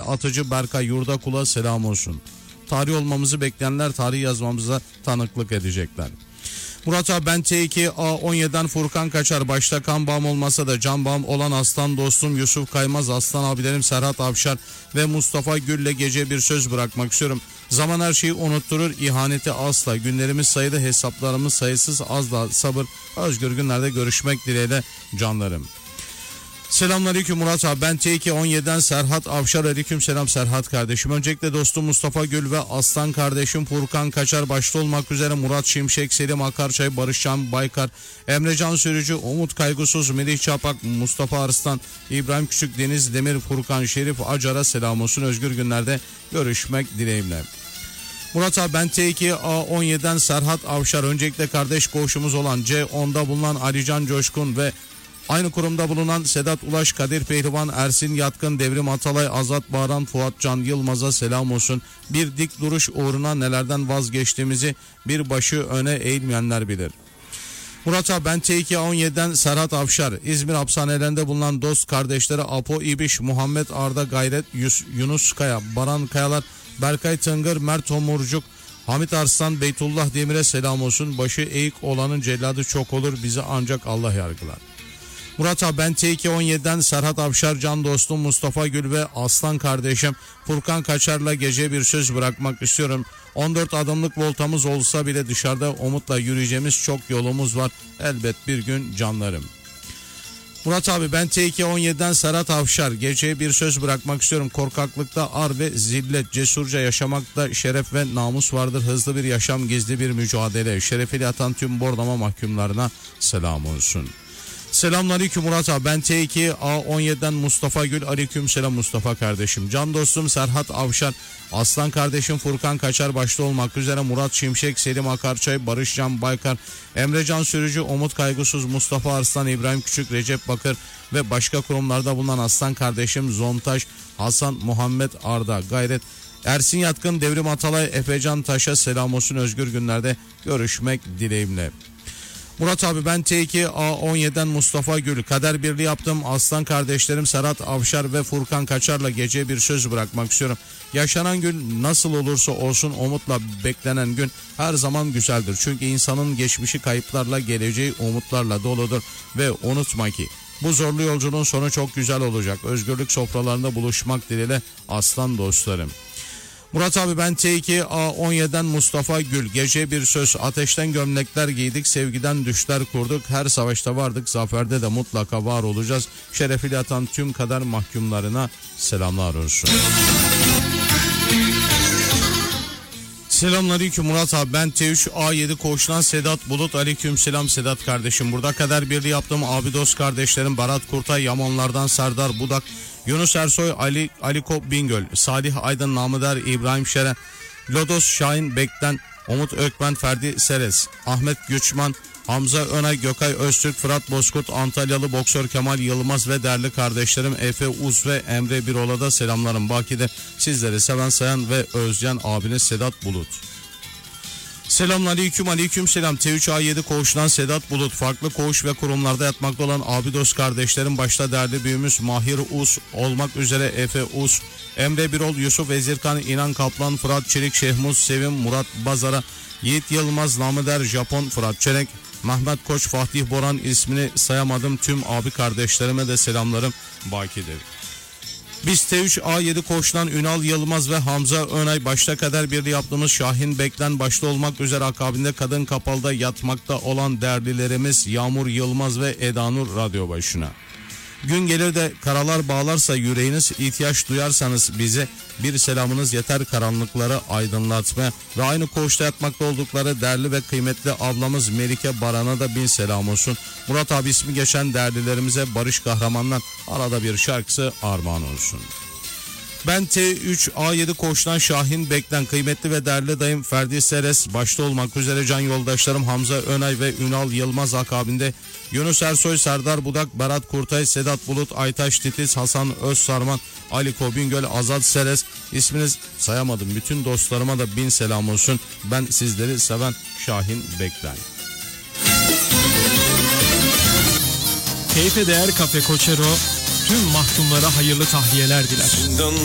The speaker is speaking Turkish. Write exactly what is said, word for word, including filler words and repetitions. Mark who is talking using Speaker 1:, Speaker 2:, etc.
Speaker 1: Atıcı, Berkay Yurdakula selam olsun. Tarih olmamızı bekleyenler tarih yazmamıza tanıklık edecekler. Murat abi ben T iki A on yedi'den Furkan Kaçar. Başta kan bağım olmasa da can bağım olan aslan dostum Yusuf Kaymaz, aslan abilerim Serhat Avşar ve Mustafa Gül'le gece bir söz bırakmak istiyorum. Zaman her şeyi unutturur, ihaneti asla. Günlerimiz sayılı, hesaplarımız sayısız, az da sabır. Özgür günlerde görüşmek dileğiyle canlarım. Selamünaleyküm Murat abi, ben T iki on yedi'den Serhat Avşar. Aleyküm selam Serhat kardeşim. Öncelikle dostum Mustafa Gül ve aslan kardeşim Furkan Kaçar başta olmak üzere Murat Şimşek, Selim Akarçay, Barışcan Baykar, Emrecan Sürücü, Umut Kaygısız, Melih Çapak, Mustafa Arslan, İbrahim Küçük, Deniz Demir, Furkan Şerif Acar'a selam olsun. Özgür günlerde görüşmek dileğimle. Murat abi ben T iki A on yedi'den Serhat Avşar. Öncelikle kardeş koğuşumuz olan C on'da bulunan Alican Coşkun ve aynı kurumda bulunan Sedat Ulaş, Kadir Pehlivan, Ersin Yatkın, Devrim Atalay, Azat Bağıran, Fuat Can Yılmaz'a selam olsun. Bir dik duruş uğruna nelerden vazgeçtiğimizi bir başı öne eğilmeyenler bilir. Murat abi ben T iki A on yedi'den Serhat Avşar. İzmir hapishanelerinde bulunan dost kardeşleri Apo İbiş, Muhammed Arda Gayret, Yunus Kaya, Baran Kayalar, Berkay Tıngır, Mert Homurcuk, Hamit Arslan, Beytullah Demir'e selam olsun. Başı eğik olanın celladı çok olur, bizi ancak Allah yargılar. Murat abi ben T iki on yedi'den Serhat Avşar, can dostum Mustafa Gül ve aslan kardeşim Furkan Kaçar'la gece bir söz bırakmak istiyorum. on dört adımlık voltamız olsa bile dışarıda umutla yürüyeceğimiz çok yolumuz var. Elbet bir gün canlarım. Murat abi ben T iki on yedi'den Serhat Avşar. Geceye bir söz bırakmak istiyorum. Korkaklıkta ar ve zillet, cesurca yaşamakta şeref ve namus vardır. Hızlı bir yaşam, gizli bir mücadele. Şerefiyle yatan tüm bordama mahkumlarına selam olsun. Selamünaleyküm Murat abi, ben T iki A on yedi'den Mustafa Gül. Aleyküm selam Mustafa kardeşim. Can dostum Serhat Avşar, aslan kardeşim Furkan Kaçar başta olmak üzere Murat Şimşek, Selim Akarçay, Barışcan Baykar, Emrecan Sürücü, Umut Kaygısız, Mustafa Arslan, İbrahim Küçük, Recep Bakır ve başka kurumlarda bulunan aslan kardeşim Zontaş, Hasan Muhammed Arda Gayret, Ersin Yatkın, Devrim Atalay, Efecan Taş'a selam olsun. Özgür günlerde görüşmek dileğimle. Murat abi ben T iki A on yedi'den Mustafa Gül. Kader birliği yaptım. Aslan kardeşlerim Serhat Avşar ve Furkan Kaçar'la gece bir söz bırakmak istiyorum. Yaşanan gün nasıl olursa olsun umutla beklenen gün her zaman güzeldir. Çünkü insanın geçmişi kayıplarla, geleceği umutlarla doludur. Ve unutma ki bu zorlu yolculuğun sonu çok güzel olacak. Özgürlük sofralarında buluşmak dileğiyle aslan dostlarım. Murat abi ben T iki A on yedi'den Mustafa Gül. Gece bir söz, ateşten gömlekler giydik, sevgiden düşler kurduk. Her savaşta vardık, zaferde de mutlaka var olacağız. Şerefiyle yatan tüm kader mahkumlarına selamlar olsun. Selamünaleyküm Murat abi, ben T üç A yedi koğuştan Sedat Bulut. Aleyküm selam Sedat kardeşim. Burada kader birliği yaptığım abi dost kardeşlerim Barat Kurtay, Yamanlardan Serdar Budak, Yunus Ersoy, Ali Aliko Bingöl, Salih Aydın, Namıder, İbrahim Şeren, Lodos Şahin Bek'ten, Umut Ökmen, Ferdi Seres, Ahmet Güçman, Hamza Önay, Gökay Öztürk, Fırat Bozkurt, Antalyalı boksör Kemal Yılmaz ve değerli kardeşlerim Efe Uz ve Emre Birola'da selamlarım. Baki'de sizleri seven sayan ve özleyen abiniz Sedat Bulut. Selamünaleyküm, aleyküm selam. T üç A yedi koğuştan Sedat Bulut. Farklı koğuş ve kurumlarda yatmakta olan abi dost kardeşlerim başta değerli büyüğümüz Mahir Uz olmak üzere Efe Uz, Emre Birol, Yusuf Ezirkan, İnan Kaplan, Fırat Çelik, Şehmuz Sevim, Murat Bazara, Yiğit Yılmaz, Namıder Japon, Fırat Çelik, Mehmet Koç, Fatih Boran, ismini sayamadım tüm abi kardeşlerime de selamlarım bakidir. Biz T üç A yedi koğuştan Ünal Yılmaz ve Hamza Önay başta kader birliği yaptığımız Şahin Bek'ten başta olmak üzere akabinde kadın kapalıda yatmakta olan değerlilerimiz Yağmur Yılmaz ve Edanur radyo başına. Gün gelir de karalar bağlarsa yüreğiniz, ihtiyaç duyarsanız bize bir selamınız yeter karanlıkları aydınlatmaya ve aynı koğuşta yatmakta oldukları değerli ve kıymetli ablamız Melike Baran'a da bin selam olsun. Murat abi ismi geçen değerlilerimize Barış Kahraman'dan arada bir şarkısı armağan olsun. Ben T üç A yedi koğuştan Şahin Bek'ten kıymetli ve değerli dayım Ferdi Seres başta olmak üzere can yoldaşlarım Hamza Önay ve Ünal Yılmaz akabinde Yunus Ersoy, Serdar Budak, Berat Kurtay, Sedat Bulut, Aytaş Titiz, Hasan Özsarman, Ali Kobingöl, Azat Seres, isminiz sayamadım bütün dostlarıma da bin selam olsun. Ben sizleri seven Şahin Bek'ten.
Speaker 2: Keyfe değer Kafe Koçero tüm mahkumlara hayırlı tahliyeler diler.